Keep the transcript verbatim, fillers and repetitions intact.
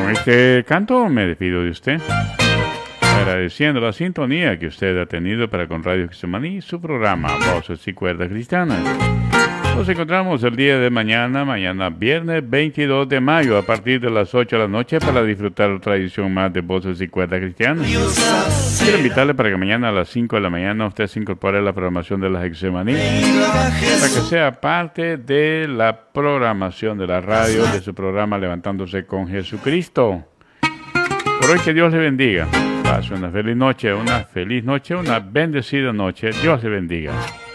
Con este canto me despido de usted, agradeciendo la sintonía que usted ha tenido para con Radio Getsemaní, su programa Voces y Cuerdas Cristianas. Nos encontramos el día de mañana, mañana viernes veintidós de mayo, a partir de las ocho de la noche, para disfrutar otra edición más de Voces y Cuerdas Cristianas. Quiero invitarle para que mañana a las cinco de la mañana usted se incorpore a la programación de la Getsemaní, para que sea parte de la programación de la radio, de su programa Levantándose con Jesucristo. Por hoy, que Dios le bendiga. Pase una feliz noche, una feliz noche, una bendecida noche. Dios le bendiga.